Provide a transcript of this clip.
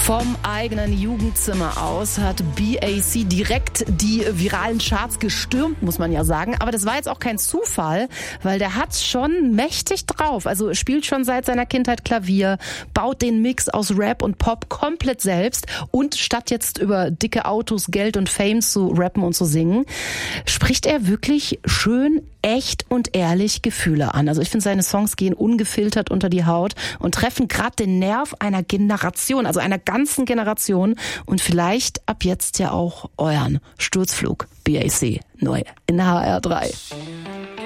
Vom eigenen Jugendzimmer aus hat BAC direkt die viralen Charts gestürmt, muss man ja sagen. Aber das war jetzt auch kein Zufall, weil der hat's schon mächtig drauf. Also spielt schon seit seiner Kindheit Klavier, baut den Mix aus Rap und Pop komplett selbst und statt jetzt über dicke Autos, Geld und Fame zu rappen und zu singen, spricht er wirklich schön, echt und ehrlich Gefühle an. Also ich finde, seine Songs gehen ungefiltert unter die Haut und treffen gerade den Nerv einer Generation, also einer ganzen Generation und vielleicht ab jetzt ja auch euren Sturzflug. BAC neu in HR3.